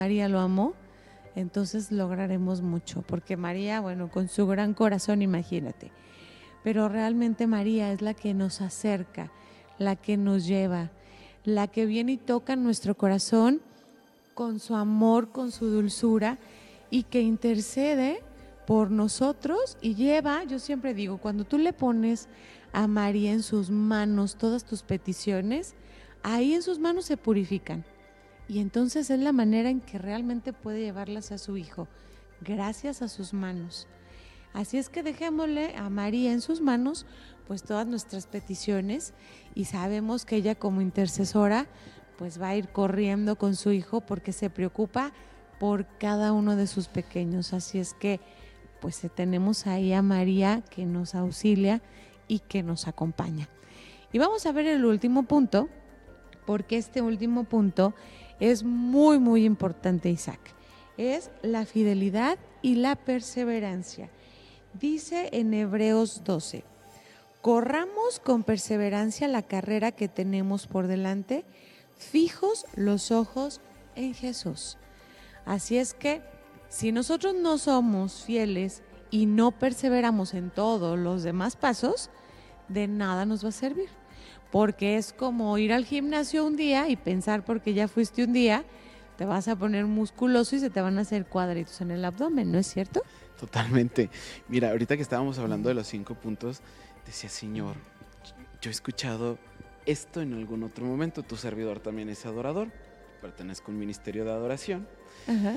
María lo amó, entonces lograremos mucho, porque María, bueno, con su gran corazón, imagínate, pero realmente María es la que nos acerca, la que nos lleva, la que viene y toca nuestro corazón con su amor, con su dulzura y que intercede por nosotros y lleva, yo siempre digo, cuando tú le pones a María en sus manos todas tus peticiones, ahí en sus manos se purifican. Y entonces es la manera en que realmente puede llevarlas a su hijo, gracias a sus manos. Así es que dejémosle a María en sus manos pues todas nuestras peticiones y sabemos que ella como intercesora pues va a ir corriendo con su hijo porque se preocupa por cada uno de sus pequeños. Así es que pues tenemos ahí a María que nos auxilia y que nos acompaña. Y vamos a ver el último punto, porque este último punto es muy, muy importante, Isaac. Es la fidelidad y la perseverancia. Dice en Hebreos 12, corramos con perseverancia la carrera que tenemos por delante, fijos los ojos en Jesús. Así es que si nosotros no somos fieles y no perseveramos en todos los demás pasos, de nada nos va a servir. Porque es como ir al gimnasio un día y pensar porque ya fuiste un día, te vas a poner musculoso y se te van a hacer cuadritos en el abdomen, ¿no es cierto? Totalmente. Mira, ahorita que estábamos hablando de los 5 puntos, decía, Señor, yo he escuchado esto en algún otro momento. Tu servidor también es adorador, pertenezco a un ministerio de adoración. Ajá.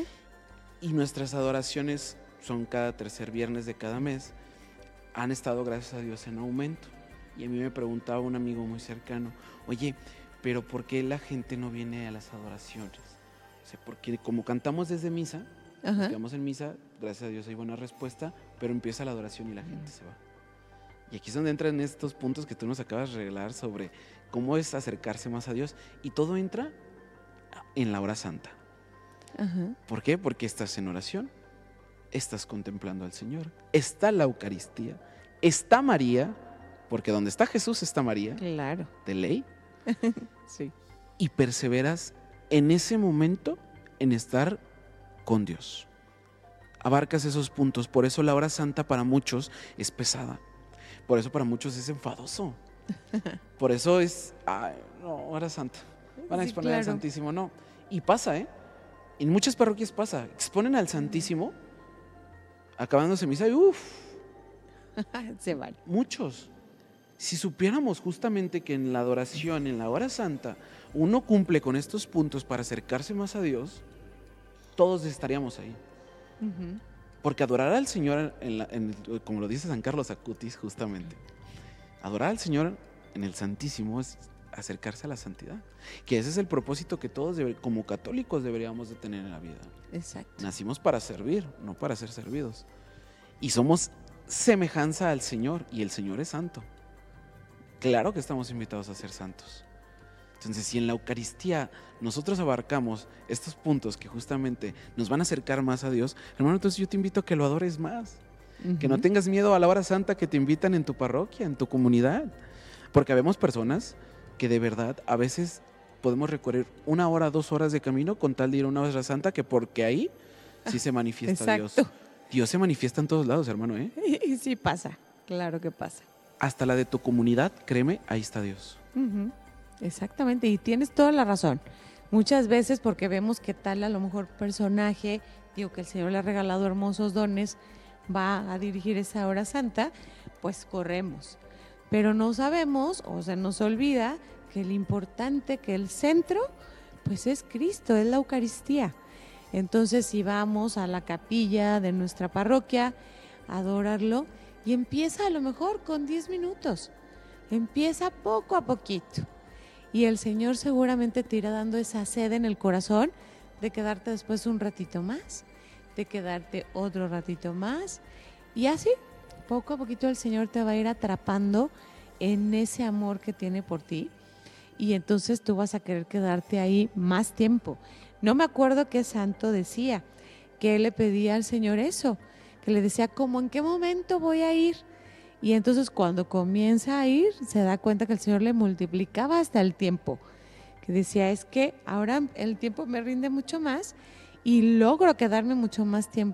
Y nuestras adoraciones son cada tercer viernes de cada mes. Han estado, gracias a Dios, en aumento. Y a mí me preguntaba un amigo muy cercano, oye, pero ¿por qué la gente no viene a las adoraciones? O sea, porque como cantamos desde misa, nos quedamos en misa, gracias a Dios hay buena respuesta, pero empieza la adoración y la gente se va. Y aquí es donde entran estos puntos que tú nos acabas de revelar sobre cómo es acercarse más a Dios. Y todo entra en la hora santa. Ajá. ¿Por qué? Porque estás en oración, estás contemplando al Señor, está la Eucaristía, está María, porque donde está Jesús está María, Claro. de ley, Sí. y perseveras en ese momento en estar con Dios. Abarcas esos puntos, por eso la hora santa para muchos es pesada, por eso para muchos es enfadoso, por eso es, ay, no, hora santa, van a Sí, exponer al claro. Santísimo, no, y pasa, en muchas parroquias pasa, exponen al Santísimo, acabándose misa y Se van. muchos. Si supiéramos justamente que en la adoración, en la hora santa, uno cumple con estos puntos para acercarse más a Dios, todos estaríamos ahí. Uh-huh. Porque adorar al Señor, como lo dice San Carlos Acutis justamente, adorar al Señor en el Santísimo es acercarse a la santidad. Que ese es el propósito que todos como católicos deberíamos de tener en la vida. Exacto. Nacimos para servir, no para ser servidos. Y somos semejanza al Señor, y el Señor es santo. Claro que estamos invitados a ser santos. Entonces, si en la Eucaristía nosotros abarcamos estos puntos que justamente nos van a acercar más a Dios, hermano, entonces yo te invito a que lo adores más. Uh-huh. Que no tengas miedo a la hora santa que te invitan en tu parroquia, en tu comunidad. Porque habemos personas que de verdad a veces podemos recorrer 1 hora, 2 horas de camino con tal de ir a una hora santa, que porque ahí sí se manifiesta Dios. Dios se manifiesta en todos lados, hermano, Y sí pasa, claro que pasa. Hasta la de tu comunidad, créeme, ahí está Dios. Uh-huh. Exactamente, y tienes toda la razón. Muchas veces porque vemos que tal a lo mejor personaje, digo que el Señor le ha regalado hermosos dones, va a dirigir esa hora santa, pues corremos. Pero no sabemos, o se nos olvida que lo importante, que el centro, pues es Cristo, es la Eucaristía. Entonces si vamos a la capilla de nuestra parroquia a adorarlo, y empieza a lo mejor con 10 minutos, empieza poco a poquito. Y el Señor seguramente te irá dando esa sed en el corazón de quedarte después un ratito más, de quedarte otro ratito más. Y así, poco a poquito el Señor te va a ir atrapando en ese amor que tiene por ti. Y entonces tú vas a querer quedarte ahí más tiempo. No me acuerdo qué santo decía, que él le pedía al Señor eso, que le decía, ¿cómo en qué momento voy a ir? Y entonces cuando comienza a ir, se da cuenta que el Señor le multiplicaba hasta el tiempo. Que decía, es que ahora el tiempo me rinde mucho más y logro quedarme mucho más tiempo